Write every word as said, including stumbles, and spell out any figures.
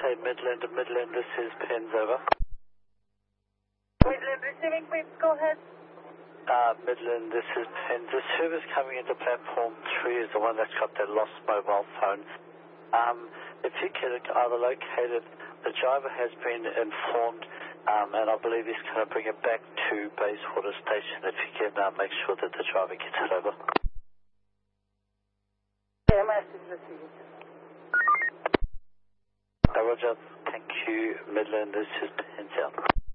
Okay, Midland to Midland, this is Pens over. Midland receiving, please go ahead. Uh, Midland, this is Pens. The service coming into platform three is the one that's got that lost mobile phone. Um, if you can either locate it, the driver has been informed, um, and I believe he's going to bring it back to Bayswater Station. If you can uh, make sure that the driver gets it over. Yeah, message received. Uh, Roger, thank you, Midland, this is Pens out.